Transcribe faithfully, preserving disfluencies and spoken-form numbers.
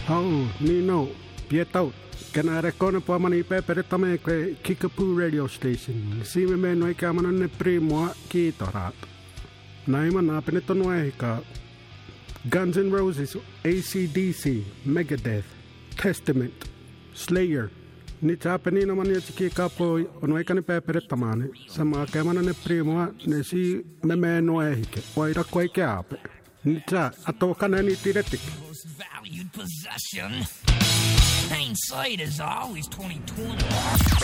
Oh, Nino, Pietau. Kena rekone po mani pepere tame kwe Kickapoo radio station. Si me me noi kamana ne primo ki torat. Naima na peneto noe ka Guns N' Roses, A C D C, Megadeth, Testament, Slayer. Ni chapeni na mani chiki kapo onoi kane pepere tamane. Sama kamana ne primo ne si me me noe hike. Waira koi ke ape. Ni cha atoka na ni tiretik. Valued possession. Hindsight is always twenty twenty.